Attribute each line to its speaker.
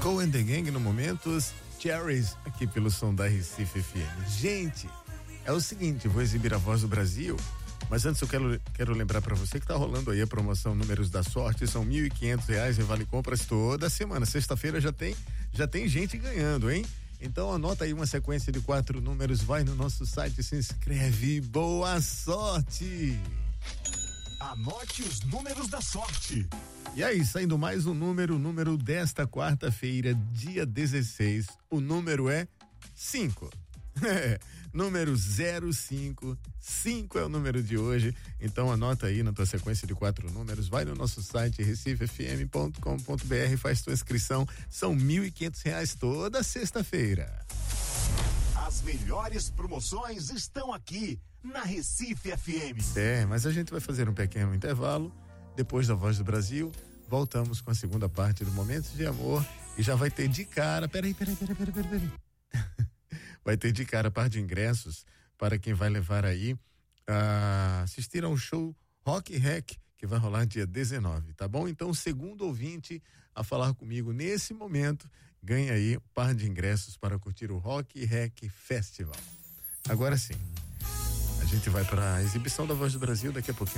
Speaker 1: Kool and the Gang no momento, os Cherries aqui pelo som da Recife FM. Gente, é o seguinte, vou exibir a voz do Brasil, mas antes eu quero lembrar para você que tá rolando aí a promoção Números da Sorte, são R$1.500 em vale compras toda semana. Sexta-feira já tem gente ganhando, hein? Então anota aí uma sequência de 4 números, vai no nosso site, se inscreve, boa sorte!
Speaker 2: Anote os números da sorte.
Speaker 1: E aí, saindo mais um número, o número desta quarta-feira, dia 16, o número é 5. Número 05, 5 é o número de hoje, então anota aí na tua sequência de 4 números, vai no nosso site recifefm.com.br, faz tua inscrição, são R$1.500 toda sexta-feira.
Speaker 2: As melhores promoções estão aqui na Recife FM.
Speaker 1: Mas a gente vai fazer um pequeno intervalo, depois da Voz do Brasil, voltamos com a segunda parte do Momentos de Amor e já vai ter de cara, peraí. Vai ter de cara a par de ingressos para quem vai levar aí a assistir ao show Rock Rec, que vai rolar dia 19, tá bom? Então, o segundo ouvinte a falar comigo nesse momento ganha aí um par de ingressos para curtir o Rock Rec Festival. Agora sim, a gente vai para a exibição da Voz do Brasil daqui a pouquinho.